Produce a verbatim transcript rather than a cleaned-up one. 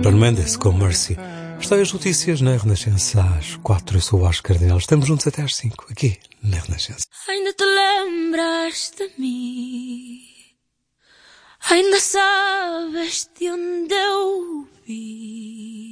Shawn Mendes com Mercy. Estão as notícias na Renascença às quatro. Eu sou o Vasco Cardinal. Estamos juntos até às cinco, aqui na Renascença. Ainda te lembras de mim? Ainda sabes de onde eu vi?